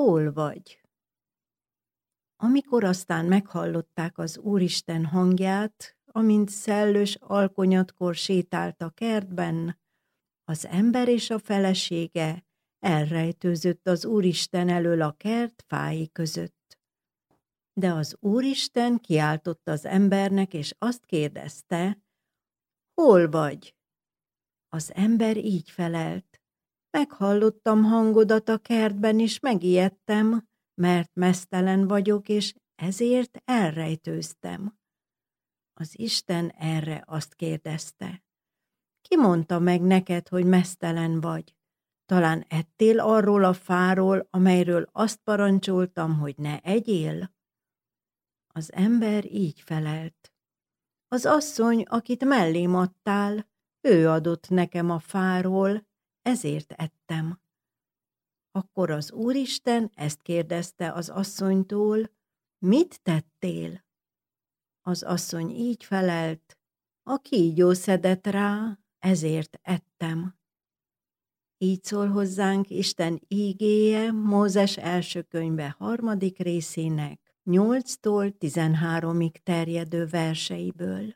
hol vagy? Amikor aztán meghallották az Úristen hangját, amint szellős alkonyatkor sétált a kertben, az ember és a felesége elrejtőzött az Úristen elől a kert fái között. De az Úristen kiáltott az embernek, és azt kérdezte, hol vagy? Az ember így felelt, meghallottam hangodat a kertben, és megijedtem, mert meztelen vagyok, és ezért elrejtőztem. Az Isten erre azt kérdezte, ki mondta meg neked, hogy meztelen vagy? Talán ettél arról a fáról, amelyről azt parancsoltam, hogy ne egyél? Az ember így felelt, az asszony, akit mellém adtál, ő adott nekem a fáról, ezért ettem. Akkor az Úristen ezt kérdezte az asszonytól, mit tettél? Az asszony így felelt, a kígyó szedett rá, ezért ettem. Így szól hozzánk Isten ígéje Mózes első könyve 3. részének 8-tól 13-ig terjedő verseiből.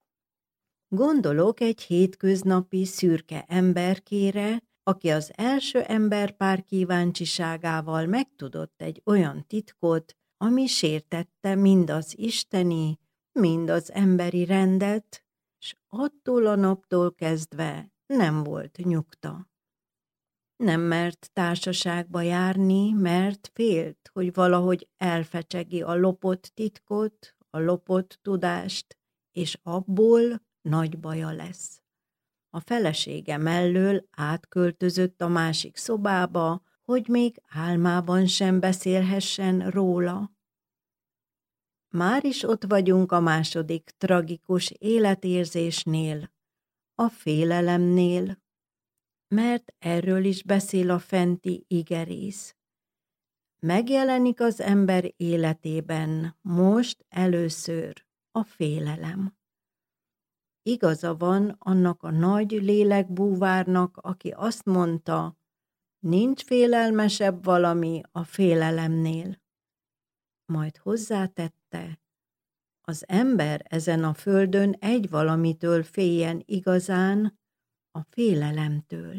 Gondolok egy hétköznapi szürke emberkére, aki az első emberpár kíváncsiságával megtudott egy olyan titkot, ami sértette mind az isteni, mind az emberi rendet, s attól a naptól kezdve nem volt nyugta. Nem mert társaságba járni, mert félt, hogy valahogy elfecsegi a lopott titkot, a lopott tudást, és abból nagy baja lesz. A felesége mellől átköltözött a másik szobába, hogy még álmában sem beszélhessen róla. Már is ott vagyunk a második tragikus életérzésnél, a félelemnél, mert erről is beszél a fenti igerész. Megjelenik az ember életében most először a félelem. Igaza van annak a nagy lélekbúvárnak, aki azt mondta, nincs félelmesebb valami a félelemnél. Majd hozzátette, az ember ezen a földön egy valamitől féljen igazán, a félelemtől.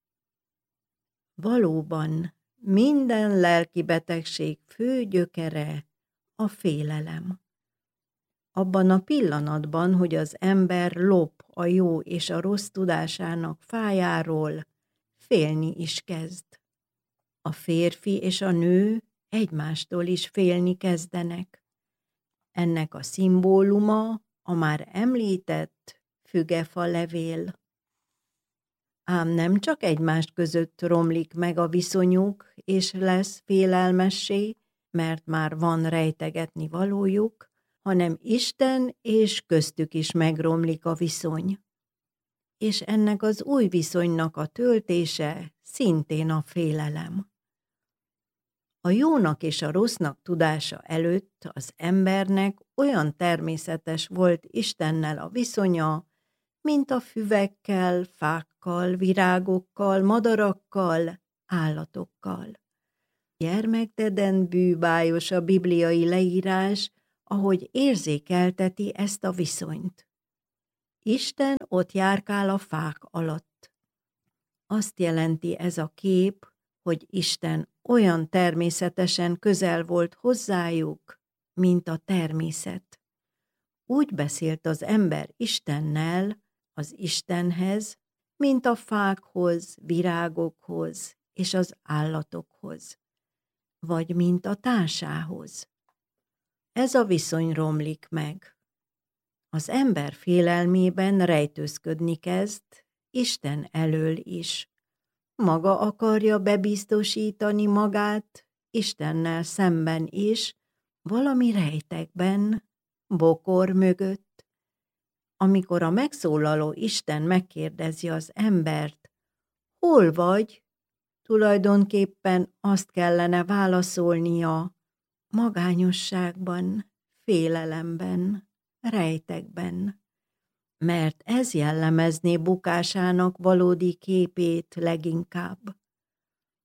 Valóban minden lelki betegség fő gyökere a félelem. Abban a pillanatban, hogy az ember lop a jó és a rossz tudásának fájáról, félni is kezd. A férfi és a nő egymástól is félni kezdenek. Ennek a szimbóluma a már említett fügefa levél. Ám nem csak egymás között romlik meg a viszonyuk, és lesz félelmessé, mert már van rejtegetni valójuk, hanem Isten és köztük is megromlik a viszony. És ennek az új viszonynak a töltése szintén a félelem. A jónak és a rossznak tudása előtt az embernek olyan természetes volt Istennel a viszonya, mint a füvekkel, fákkal, virágokkal, madarakkal, állatokkal. Gyermekdeden bűbájos a bibliai leírás, ahogy érzékelteti ezt a viszonyt. Isten ott járkál a fák alatt. Azt jelenti ez a kép, hogy Isten olyan természetesen közel volt hozzájuk, mint a természet. Úgy beszélt az ember Istennel, az Istenhez, mint a fákhoz, virágokhoz és az állatokhoz, vagy mint a társához. Ez a viszony romlik meg. Az ember félelmében rejtőzködni kezd, Isten elől is. Maga akarja bebiztosítani magát, Istennel szemben is, valami rejtekben, bokor mögött. Amikor a megszólaló Isten megkérdezi az embert, hol vagy, tulajdonképpen azt kellene válaszolnia, magányosságban, félelemben, rejtekben, mert ez jellemezné bukásának valódi képét leginkább.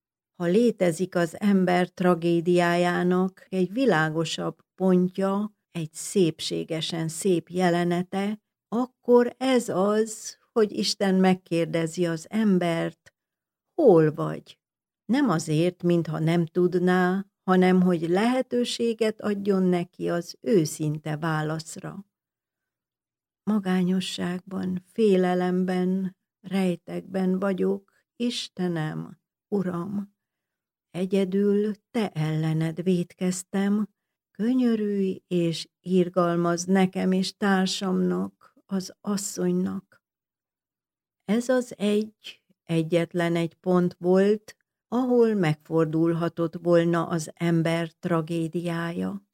Ha létezik az ember tragédiájának egy világosabb pontja, egy szépségesen szép jelenete, akkor ez az, hogy Isten megkérdezi az embert, hol vagy? Nem azért, mintha nem tudná, hanem hogy lehetőséget adjon neki az őszinte válaszra. Magányosságban, félelemben, rejtekben vagyok, Istenem, Uram. Egyedül te ellened vétkeztem, könyörülj és irgalmazd nekem és társamnak, az asszonynak. Ez az egyetlen egy pont volt, ahol megfordulhatott volna az ember tragédiája.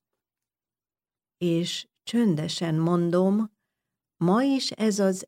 És csöndesen mondom, ma is ez az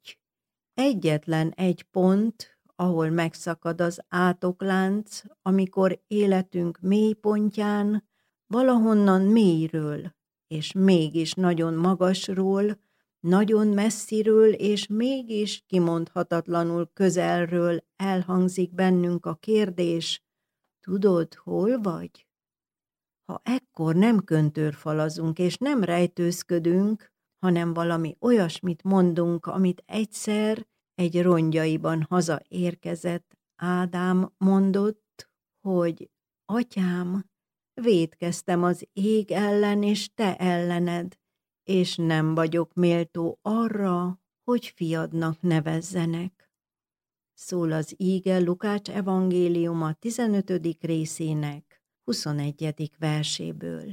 egyetlen egy pont, ahol megszakad az átoklánc, amikor életünk mélypontján, valahonnan mélyről, és mégis nagyon magasról, nagyon messziről, és mégis kimondhatatlanul közelről elhangzik bennünk a kérdés, tudod, hol vagy? Ha ekkor nem köntörfalazunk, és nem rejtőzködünk, hanem valami olyasmit mondunk, amit egyszer egy rongyaiban hazaérkezett Ádám mondott, hogy Atyám, vétkeztem az ég ellen és te ellened, és nem vagyok méltó arra, hogy fiadnak nevezzenek. Szól az íge Lukács evangéliuma 15. részének 21. verséből.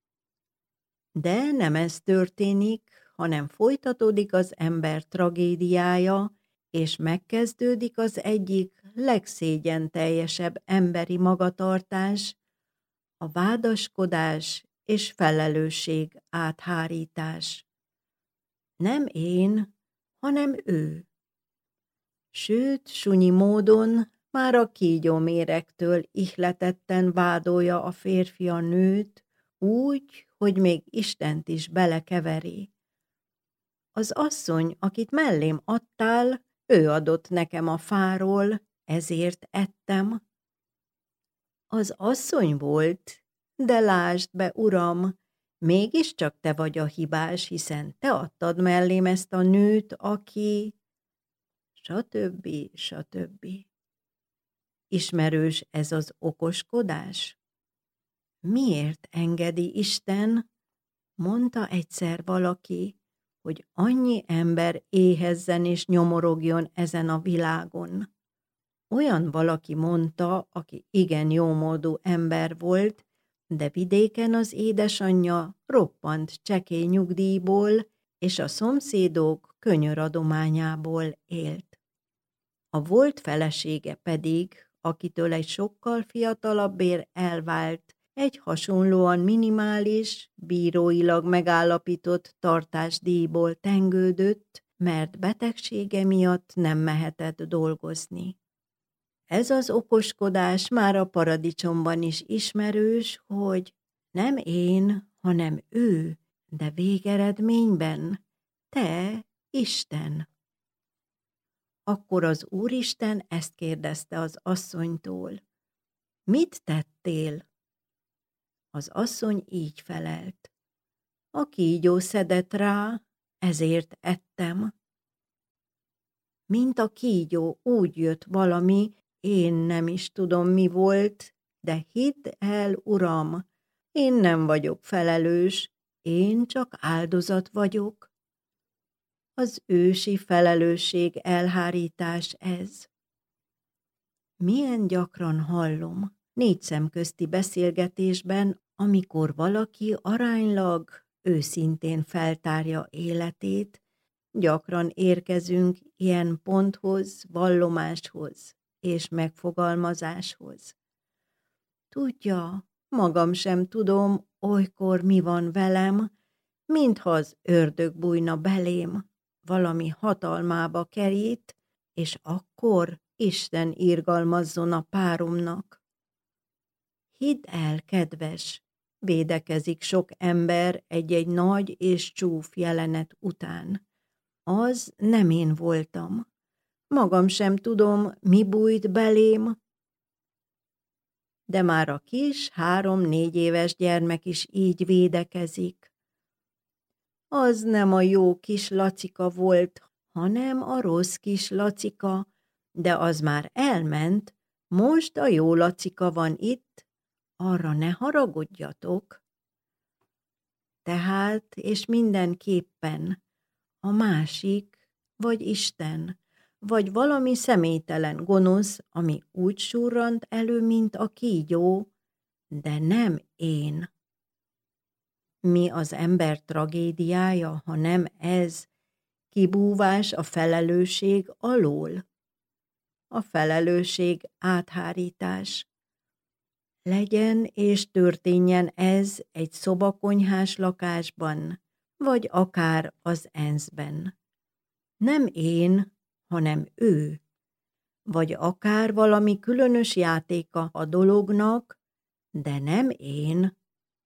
De nem ez történik, hanem folytatódik az ember tragédiája, és megkezdődik az egyik legszégyenteljesebb emberi magatartás, a vádaskodás és felelősség áthárítás. Nem én, hanem ő. Sőt, sunyi módon már a kígyóméregtől ihletetten vádolja a férfi a nőt, úgy, hogy még Istent is belekeveri. Az asszony, akit mellém adtál, ő adott nekem a fáról, ezért ettem. Az asszony volt, de lásd be, uram, mégiscsak te vagy a hibás, hiszen te adtad mellém ezt a nőt, aki... stb. Stb. Ismerős ez az okoskodás? Miért engedi Isten, mondta egyszer valaki, hogy annyi ember éhezzen és nyomorogjon ezen a világon. Olyan valaki mondta, aki igen jómódú ember volt, de vidéken az édesanyja roppant csekély nyugdíjból, és a szomszédok könyöradományából élt. A volt felesége pedig, akitől egy sokkal fiatalabbért elvált, egy hasonlóan minimális, bíróilag megállapított tartásdíjból tengődött, mert betegsége miatt nem mehetett dolgozni. Ez az okoskodás már a paradicsomban is ismerős, hogy nem én, hanem ő, de végeredményben te, Isten. Akkor az Úristen ezt kérdezte az asszonytól. Mit tettél? Az asszony így felelt. A kígyó szedett rá, ezért ettem. Mint a kígyó, úgy jött valami, én nem is tudom, mi volt, de hidd el, uram, én nem vagyok felelős, én csak áldozat vagyok. Az ősi felelősség elhárítás ez. Milyen gyakran hallom, 4 szem közti beszélgetésben, amikor valaki aránylag, őszintén feltárja életét, gyakran érkezünk ilyen ponthoz, vallomáshoz és megfogalmazáshoz. Tudja, magam sem tudom, olykor mi van velem, mintha az ördög bújna belém, valami hatalmába kerít, és akkor Isten irgalmazzon a páromnak. Hidd el, kedves, védekezik sok ember egy-egy nagy és csúf jelenet után. Az nem én voltam. Magam sem tudom, mi bújt belém. de már a kis 3-4 éves gyermek is így védekezik. Az nem a jó kis Lacika volt, hanem a rossz kis Lacika, de az már elment, most a jó Lacika van itt, arra ne haragudjatok. Tehát, és mindenképpen a másik, vagy Isten, vagy valami személytelen gonosz, ami úgy surrant elő, mint a kígyó, de nem én. Mi az ember tragédiája, ha nem ez, kibúvás a felelősség alól? A felelősség áthárítás. Legyen és történjen ez egy szobakonyhás lakásban, vagy akár az ENSZ-ben. Nem én, hanem ő. Vagy akár valami különös játéka a dolognak, de nem én.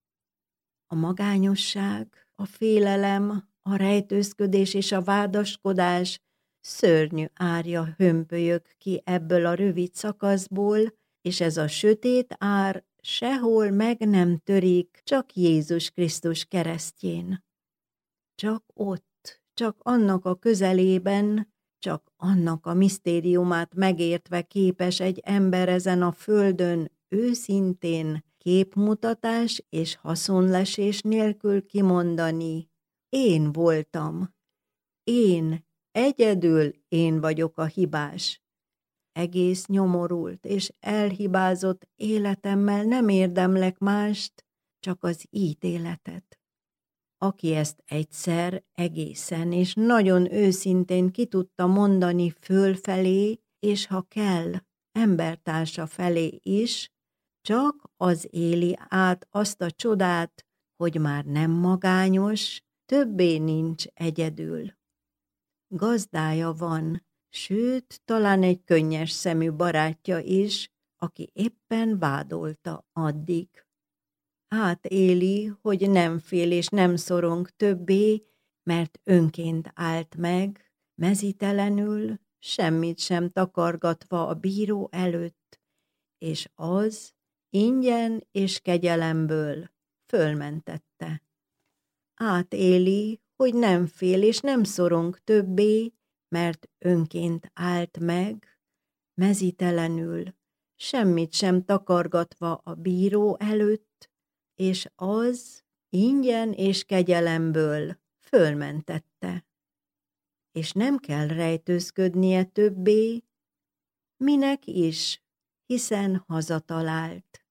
A magányosság, a félelem, a rejtőzködés és a vádaskodás szörnyű árja hömpölyög ki ebből a rövid szakaszból, és ez a sötét ár sehol meg nem törik, csak Jézus Krisztus keresztjén. Csak ott, csak annak a közelében, csak annak a misztériumát megértve képes egy ember ezen a földön őszintén, képmutatás és haszonlesés nélkül kimondani: én voltam, én, egyedül én vagyok a hibás. Egész nyomorult és elhibázott életemmel nem érdemlek mást, csak az ítéletet. Aki ezt egyszer egészen és nagyon őszintén ki tudta mondani fölfelé, és ha kell, embertársa felé is, csak az éli át azt a csodát, hogy már nem magányos, többé nincs egyedül. Gazdája van, sőt, talán egy könnyes szemű barátja is, aki éppen vádolta addig. Átéli, hogy nem fél és nem szorong többé, mert önként állt meg, mezítelenül, semmit sem takargatva a bíró előtt, és az ingyen és kegyelemből fölmentette. Átéli, hogy nem fél és nem szorong többé, mert önként állt meg, mezítelenül, semmit sem takargatva a bíró előtt, és az ingyen és kegyelemből fölmentette. És nem kell rejtőzködnie többé, minek is, hiszen hazatalált.